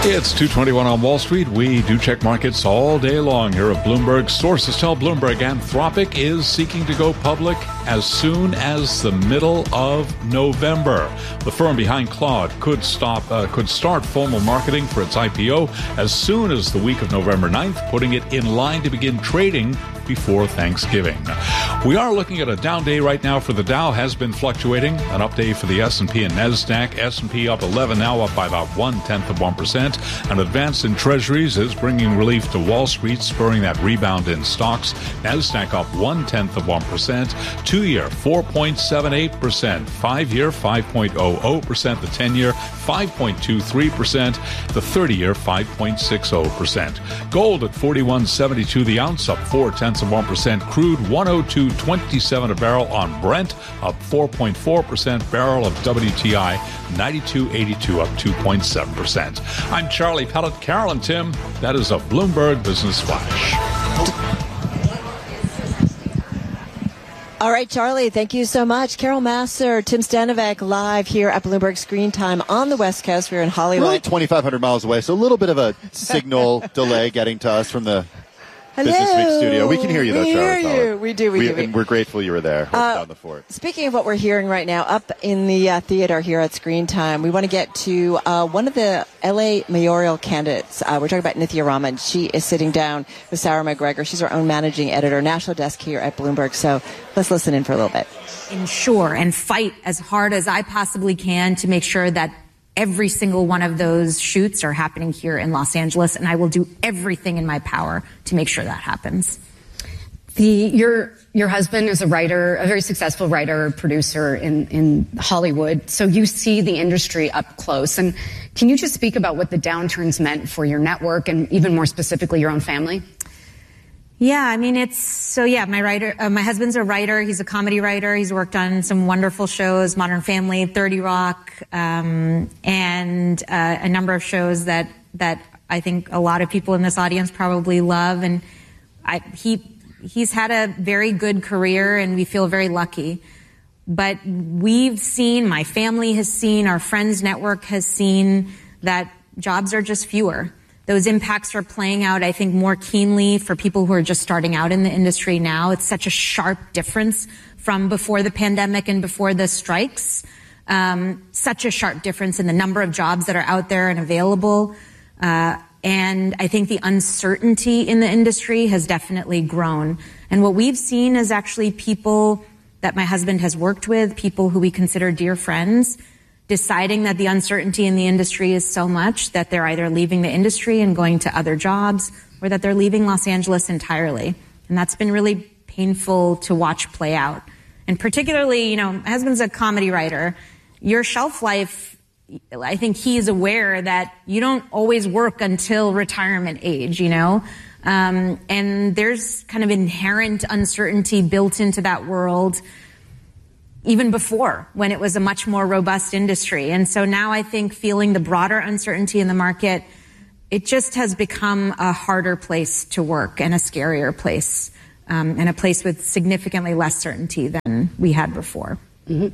It's 2:21 on Wall Street. We do check markets all day long here at Bloomberg. Sources tell Bloomberg Anthropic is seeking to go public as soon as the middle of November. The firm behind Claude could start formal marketing for its IPO as soon as the week of November 9th, putting it in line to begin trading before Thanksgiving. We are looking at a down day right now for the Dow. Has been fluctuating. An up day for the S&P and NASDAQ. S&P up 11, now up by about 0.1%. An advance in treasuries is bringing relief to Wall Street, spurring that rebound in stocks. NASDAQ up 0.1%. 2-year, 4.78%. 5-year, 5.00%. The 10-year, 5.23%. The 30-year, 5.60%. Gold at $41.72 the ounce, up 0.4%. Crude 102.27 a barrel on Brent, up 4.4%. Barrel of WTI 92.82, up 2.7%. I'm Charlie Pellet. Carol and Tim, that is a Bloomberg Business Flash. All right, Charlie, thank you so much. Carol Massar, Tim Stanovic live here at Bloomberg Screen Time on the West Coast. We're in Hollywood. We're 2,500 miles away, so a little bit of a signal delay getting to us from the Business Week studio. We can hear you, though, Charlie. We hear you. We do. And we're grateful you were there down the fort. Speaking of what we're hearing right now, up in the theater here at Screen Time, we want to get to one of the L.A. mayoral candidates. We're talking about Nithya Raman. She is sitting down with Sarah McGregor. She's our own managing editor, national desk here at Bloomberg. So let's listen in for a little bit. Ensure and fight as hard as I possibly can to make sure that every single one of those shoots are happening here in Los Angeles, and I will do everything in my power to make sure that happens. Your husband is a writer, a very successful writer, producer in Hollywood, so you see the industry up close. And can you just speak about what the downturn's meant for your network and even more specifically your own family? Yeah, I mean, my husband's a writer. He's a comedy writer. He's worked on some wonderful shows, Modern Family, 30 Rock, and a number of shows that I think a lot of people in this audience probably love. And he's had a very good career, and we feel very lucky. But we've seen, my family has seen, our friends network has seen that jobs are just fewer. Those impacts are playing out, I think, more keenly for people who are just starting out in the industry now. It's such a sharp difference from before the pandemic and before the strikes. Such a sharp difference in the number of jobs that are out there and available. And I think the uncertainty in the industry has definitely grown. And what we've seen is actually people that my husband has worked with, people who we consider dear friends, deciding that the uncertainty in the industry is so much that they're either leaving the industry and going to other jobs, or that they're leaving Los Angeles entirely. And that's been really painful to watch play out. And particularly, my husband's a comedy writer. Your shelf life, I think he is aware that you don't always work until retirement age, and there's kind of inherent uncertainty built into that world even before, when it was a much more robust industry. And so now I think feeling the broader uncertainty in the market, it just has become a harder place to work and a scarier place, and a place with significantly less certainty than we had before. Mm-hmm.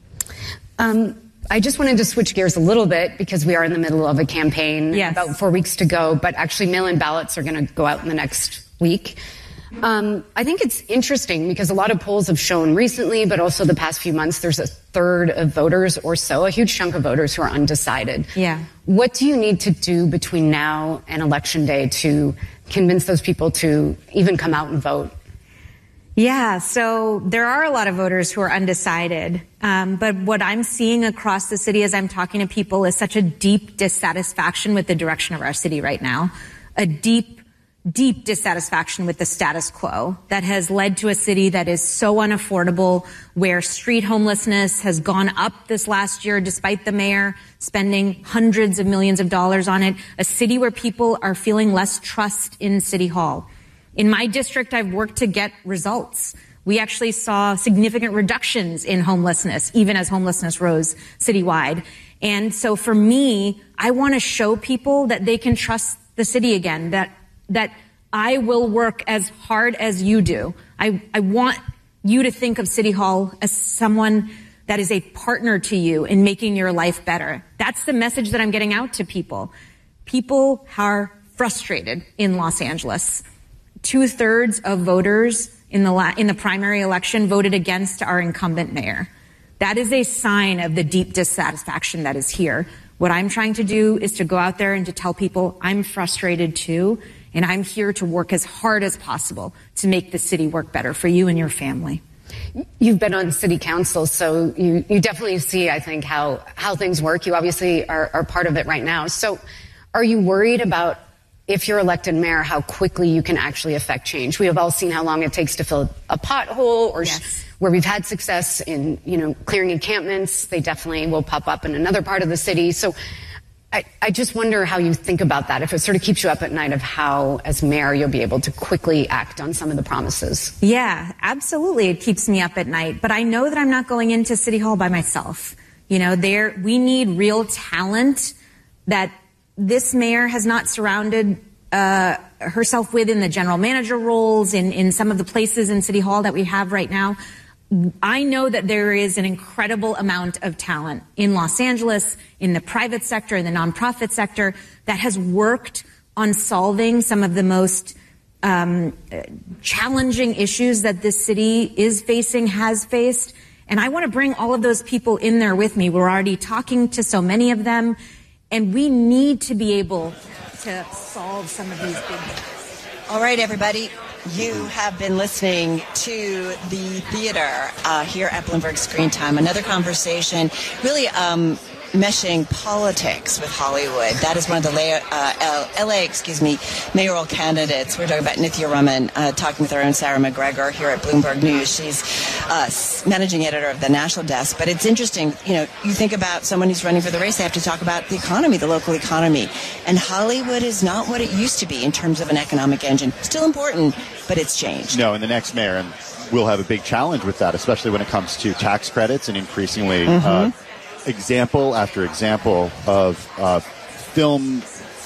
I just wanted to switch gears a little bit because we are in the middle of a campaign, yes. About 4 weeks to go, but actually mail-in ballots are going to go out in the next week. I think it's interesting because a lot of polls have shown recently, but also the past few months, there's a third of voters or so, a huge chunk of voters who are undecided. Yeah. What do you need to do between now and Election Day to convince those people to even come out and vote? Yeah, so there are a lot of voters who are undecided. But what I'm seeing across the city as I'm talking to people is such a deep dissatisfaction with the direction of our city right now. A deep dissatisfaction with the status quo that has led to a city that is so unaffordable, where street homelessness has gone up this last year despite the mayor spending hundreds of millions of dollars on it. A city where people are feeling less trust in City Hall. In my district, I've worked to get results. We actually saw significant reductions in homelessness, even as homelessness rose citywide. And so for me, I want to show people that they can trust the city again, that I will work as hard as you do. I want you to think of City Hall as someone that is a partner to you in making your life better. That's the message that I'm getting out to people. People are frustrated in Los Angeles. 2/3 of voters in the primary election voted against our incumbent mayor. That is a sign of the deep dissatisfaction that is here. What I'm trying to do is to go out there and to tell people I'm frustrated too, and I'm here to work as hard as possible to make the city work better for you and your family. You've been on city council, so you definitely see, I think, how things work. You obviously are part of it right now. So are you worried about, if you're elected mayor, how quickly you can actually affect change? We have all seen how long it takes to fill a pothole, or where we've had success in, clearing encampments. They definitely will pop up in another part of the city. So I just wonder how you think about that, if it sort of keeps you up at night, of how, as mayor, you'll be able to quickly act on some of the promises. Yeah, absolutely. It keeps me up at night. But I know that I'm not going into City Hall by myself. We need real talent that this mayor has not surrounded herself with in the general manager roles, in some of the places in City Hall that we have right now. I know that there is an incredible amount of talent in Los Angeles, in the private sector, in the nonprofit sector, that has worked on solving some of the most challenging issues that this city is facing, has faced. And I want to bring all of those people in there with me. We're already talking to so many of them, and we need to be able to solve some of these big things. All right, everybody. You have been listening to the theater here at Bloomberg Screen Time. Another conversation really meshing politics with Hollywood. That is one of the LA mayoral candidates. We're talking about Nithya Raman, talking with our own Sarah McGregor here at Bloomberg News. She's managing editor of the national desk. But it's interesting, you think about someone who's running for the race, they have to talk about the economy, the local economy. And Hollywood is not what it used to be in terms of an economic engine. Still important, but it's changed. No, and the next mayor will have a big challenge with that, especially when it comes to tax credits and increasingly example after example of film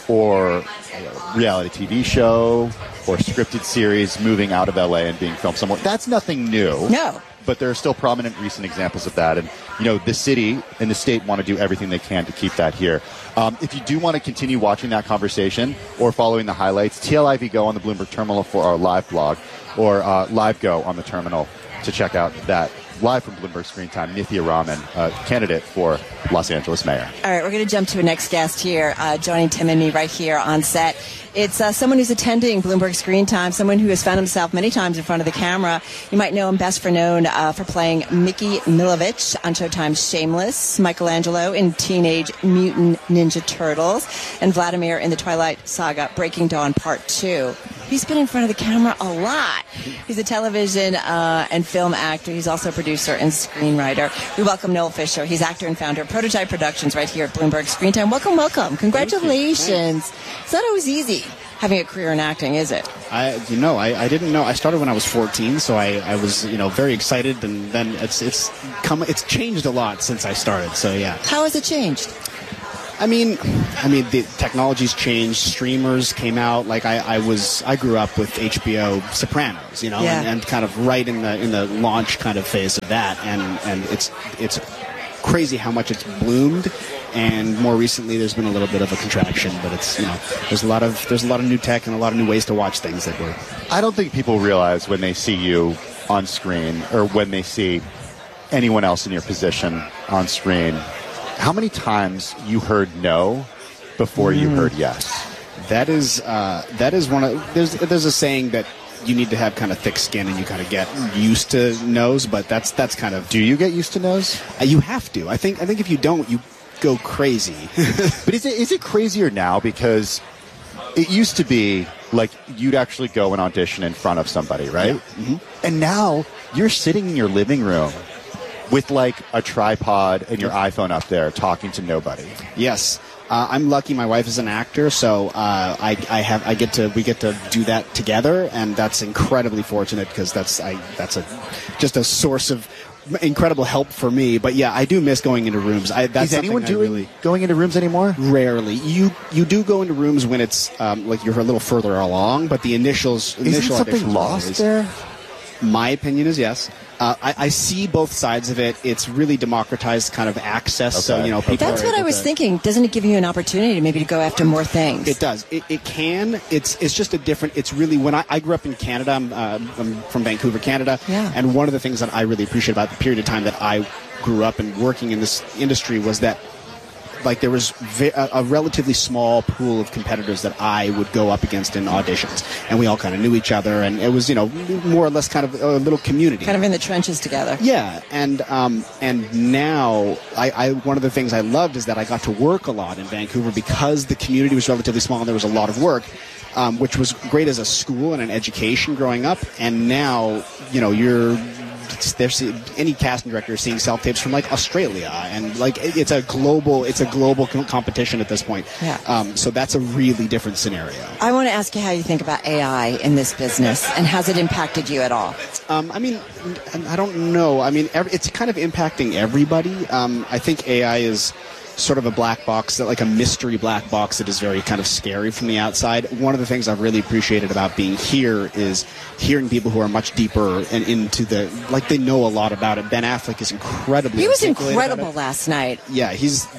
or reality TV show or scripted series moving out of LA and being filmed somewhere. That's nothing new. No. But there are still prominent recent examples of that. And, the city and the state want to do everything they can to keep that here. If you do want to continue watching that conversation or following the highlights, TLIV Go on the Bloomberg Terminal for our live blog, or Live Go on the terminal to check out that. Live from Bloomberg Screen Time, Nithya Raman, candidate for Los Angeles mayor. All right, we're going to jump to a next guest here, joining Tim and me right here on set. It's someone who's attending Bloomberg Screen Time, someone who has found himself many times in front of the camera. You might know him best for playing Mickey Milovich on Showtime's Shameless, Michelangelo in Teenage Mutant Ninja Turtles, and Vladimir in the Twilight Saga Breaking Dawn Part 2. He's been in front of the camera a lot. He's a television and film actor. He's also a producer and screenwriter. We welcome Noel Fisher. He's actor and founder of Prototype Productions right here at Bloomberg Screen Time. Welcome. Congratulations. It's not always easy having a career in acting, is it? I didn't know. I started when I was 14, so I was, very excited, and then it's changed a lot since I started. So yeah. How has it changed? I mean, the technology's changed. Streamers came out. Like I grew up with HBO Sopranos, and kind of right in the launch kind of phase of that, and it's crazy how much it's bloomed. And more recently, there's been a little bit of a contraction, but it's there's a lot of new tech and a lot of new ways to watch things that work. I don't think people realize when they see you on screen or when they see anyone else in your position on screen, how many times you heard no before you heard yes. That is one of there's a saying that you need to have kind of thick skin and you kind of get used to no's, but that's kind of. Do you get used to no's? You have to. I think if you don't, you go crazy. But is it crazier now? Because it used to be like you'd actually go and audition in front of somebody, right? Yeah. Mm-hmm. And now you're sitting in your living room with like a tripod and your iPhone up there talking to nobody. Yes. I'm lucky my wife is an actor, so we get to do that together, and that's incredibly fortunate because that's just a source of incredible help for me. But yeah, I do miss going into rooms. Is anyone going into rooms anymore? Rarely. You do go into rooms when it's like you're a little further along, but the initial Isn't something lost there? My opinion is yes. I see both sides of it. It's really democratized kind of access. Okay. So, people That's what I was thinking. Doesn't it give you an opportunity maybe to go after more things? It does. It can. It's just a different. It's really when I grew up in Canada. I'm from Vancouver, Canada. Yeah. And one of the things that I really appreciate about the period of time that I grew up and working in this industry was that, like, there was a relatively small pool of competitors that I would go up against in auditions, and we all kind of knew each other, and it was, more or less kind of a little community. Kind of in the trenches together. Yeah, and now I one of the things I loved is that I got to work a lot in Vancouver because the community was relatively small and there was a lot of work, which was great as a school and an education growing up. And now, there's any casting director is seeing self-tapes from like Australia, and like it's a global competition at this point. Yeah. So that's a really different scenario. I want to ask you how you think about AI in this business, and has it impacted you at all? I don't know. It's kind of impacting everybody. I think AI is sort of a black box, like a mystery black box that is very kind of scary from the outside. One of the things I've really appreciated about being here is hearing people who are much deeper and into they know a lot about it. Ben Affleck is incredibly. He was incredible last night. Yeah,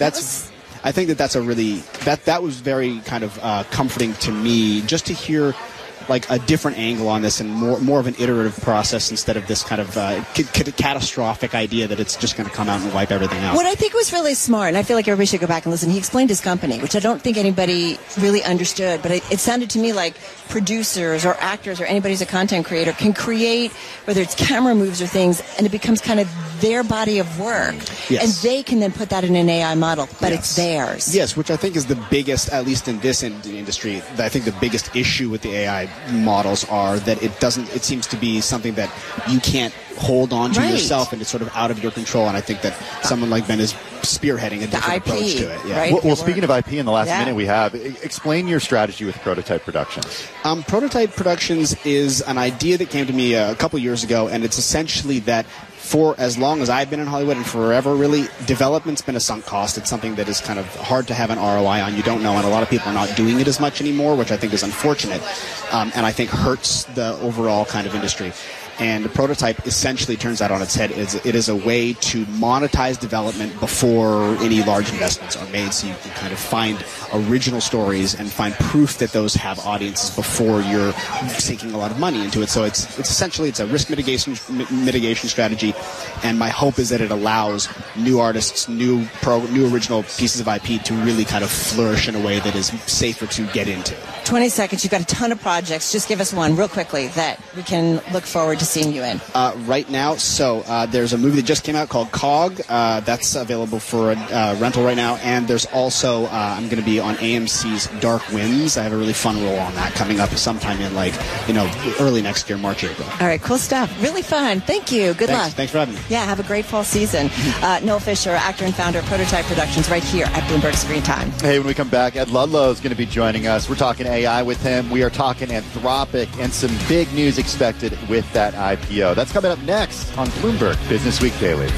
I think that's a really that was very kind of comforting to me, just to hear like a different angle on this and more of an iterative process instead of this kind of catastrophic idea that it's just going to come out and wipe everything out. What I think was really smart, and I feel like everybody should go back and listen, he explained his company, which I don't think anybody really understood, but it sounded to me like producers or actors or anybody who's a content creator can create, whether it's camera moves or things, and it becomes kind of their body of work. Yes. And they can then put that in an AI model, but Yes. it's theirs. Yes, which I think is the biggest, at least in this industry, I think the biggest issue with the AI models are that it seems to be something that you can't hold on to Right. yourself, and it's sort of out of your control. And I think that someone like Ben is spearheading a different IP, approach to it. Yeah. right? Well, speaking of IP, in the last Yeah. minute we have, explain your strategy with Prototype Productions. Prototype Productions is an idea that came to me a couple years ago, and it's essentially that for as long as I've been in Hollywood and forever, really, development's been a sunk cost. It's something that is kind of hard to have an ROI on. You don't know, and a lot of people are not doing it as much anymore, which I think is unfortunate, and I think hurts the overall kind of industry. And the Prototype essentially turns that on its head. It is a way to monetize development before any large investments are made, so you can kind of find original stories and find proof that those have audiences before you're sinking a lot of money into it. So it's essentially a risk mitigation strategy, and my hope is that it allows new artists, new original pieces of IP to really kind of flourish in a way that is safer to get into. 20 seconds. You've got a ton of projects. Just give us one real quickly that we can look forward to seeing you in. Right now, there's a movie that just came out called Cog. That's available for rental right now. And there's also, I'm going to be on AMC's Dark Winds. I have a really fun role on that coming up sometime in early next year, March, April. All right, cool stuff. Really fun. Thank you. Good luck. Thanks for having me. Yeah, have a great fall season. Noel Fisher, actor and founder of Prototype Productions, right here at Bloomberg Screen Time. Hey, when we come back, Ed Ludlow is going to be joining us. We're talking AI with him. We are talking Anthropic and some big news expected with that IPO. That's coming up next on Bloomberg Business Week Daily.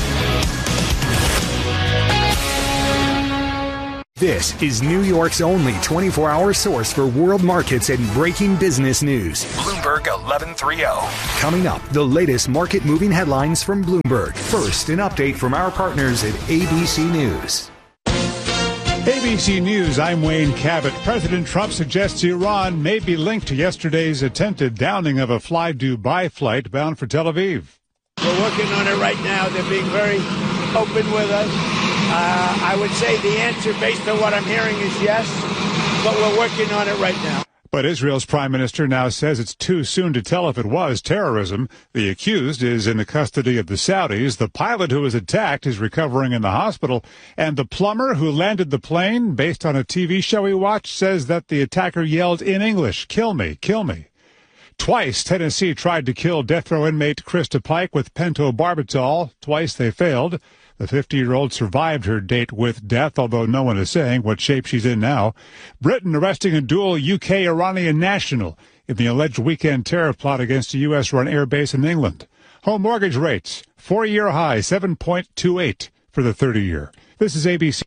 This is New York's only 24-hour source for world markets and breaking business news. Bloomberg 1130. Coming up, the latest market-moving headlines from Bloomberg. First, an update from our partners at ABC News. ABC News, I'm Wayne Cabot. President Trump suggests Iran may be linked to yesterday's attempted downing of a Fly Dubai flight bound for Tel Aviv. We're working on it right now. They're being very open with us. I would say the answer, based on what I'm hearing, is yes, but we're working on it right now. But Israel's prime minister now says it's too soon to tell if it was terrorism. The accused is in the custody of the Saudis. The pilot who was attacked is recovering in the hospital. And the plumber who landed the plane, based on a TV show he watched, says that the attacker yelled in English, "Kill me, kill me." Twice, Tennessee tried to kill death row inmate Krista Pike with pentobarbital. Twice they failed. The 50-year-old survived her date with death, although no one is saying what shape she's in now. Britain arresting a dual UK-Iranian national in the alleged weekend terror plot against a U.S.-run airbase in England. Home mortgage rates, 4-year high, 7.28 for the 30-year. This is ABC.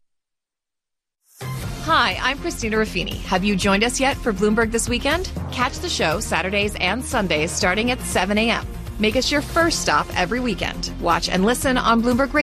Hi, I'm Christina Ruffini. Have you joined us yet for Bloomberg This Weekend? Catch the show Saturdays and Sundays starting at 7 a.m. Make us your first stop every weekend. Watch and listen on Bloomberg Radio.